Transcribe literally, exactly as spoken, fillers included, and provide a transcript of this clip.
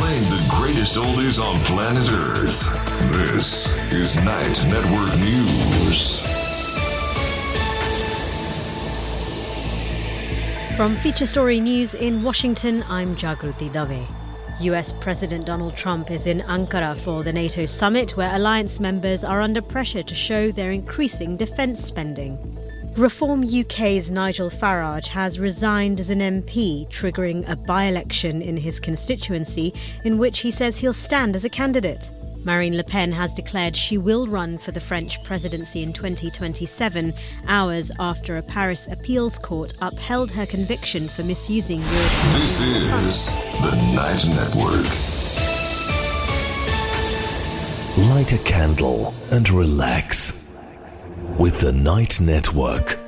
Playing the greatest oldies on planet Earth. This is Night Network News. From Feature Story News in Washington, I'm Jagruti Dave. U S President Donald Trump is in Ankara for the NATO summit, where alliance members are under pressure to show their increasing defence spending. Reform U K's Nigel Farage has resigned as an M P, triggering a by-election in his constituency in which he says he'll stand as a candidate. Marine Le Pen has declared she will run for the French presidency in twenty twenty-seven, hours after a Paris appeals court upheld her conviction for misusing European This is the Night Network. Light a candle and relax with the Night Network.